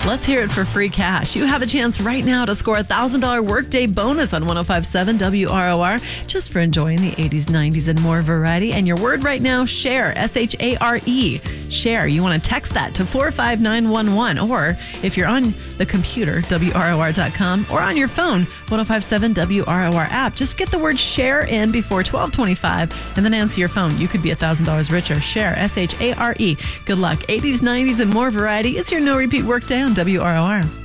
Let's hear it for free cash. You have a chance right now to score a $1,000 workday bonus on 105.7 WROR just for enjoying the 80s, 90s, and more variety. And your word right now, share, S-H-A-R-E. Share. You want to text that to 45911. Or if you're on the computer, WROR.com, or on your phone, 105.7 WROR app, just get the word share in before 12:25 and then answer your phone. You could be $1,000 richer. Share, S-H-A-R-E. Good luck. 80s, 90s, and more variety. It's your no repeat workday on WROR.